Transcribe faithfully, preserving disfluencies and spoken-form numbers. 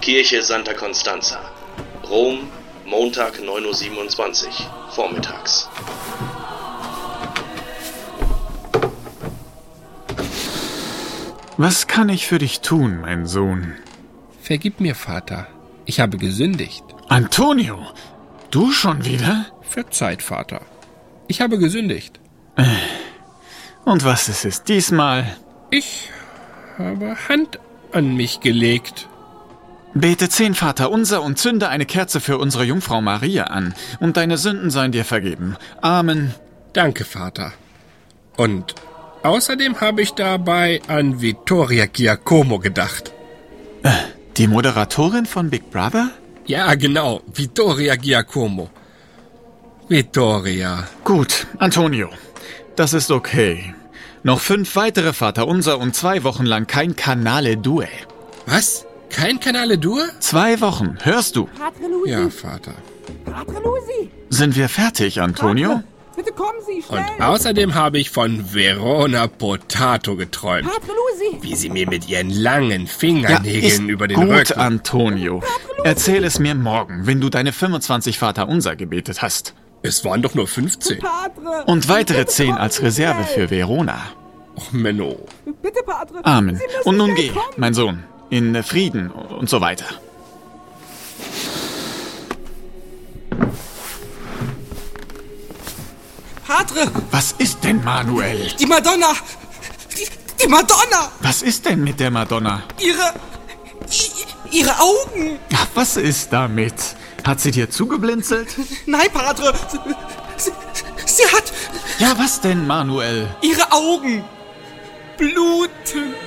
Kirche Santa Constanza. Rom, Montag neun Uhr siebenundzwanzig, vormittags. Was kann ich für dich tun, mein Sohn? Vergib mir, Vater. Ich habe gesündigt. Antonio, du schon wieder? Verzeiht, Vater. Ich habe gesündigt. Und was ist es diesmal? Ich habe Hand an mich gelegt. Bete zehn Vater unser und zünde eine Kerze für unsere Jungfrau Maria an, und deine Sünden seien dir vergeben. Amen. Danke, Vater. Und außerdem habe ich dabei an Vittoria Giacomo gedacht. Äh, die Moderatorin von Big Brother? Ja, genau. Vittoria Giacomo. Vittoria. Gut, Antonio. Das ist okay. Noch fünf weitere Vaterunser und zwei Wochen lang kein Canale Due. Was? Kein Canale Due? Zwei Wochen, hörst du? Padre Luigi. Ja, Vater. Padre Luigi. Sind wir fertig, Antonio? Padre, bitte kommen Sie, schnell. Und außerdem habe ich von Verona Potato geträumt. Padre Luigi. Wie sie mir mit ihren langen Fingernägeln ist über den gut, Rücken... Antonio. Erzähl es mir morgen, wenn du deine fünfundzwanzig Vaterunser gebetet hast. Es waren doch nur fünfzehn. Padre. Und weitere Bitte zehn kommen als Sie Reserve schnell. für Verona. Och, Menno. Bitte, Padre. Amen. Sie müssen Und nun schnell geh, kommen. mein Sohn, in Frieden und so weiter. Padre, Was ist denn, Manuel? die Madonna. Die, die Madonna. Was ist denn mit der Madonna? Ihre... i- Ihre Augen. Ach, was ist damit? Hat sie dir zugeblinzelt? Nein, Padre. Sie, sie hat Ja, was denn, Manuel? ihre Augen bluten.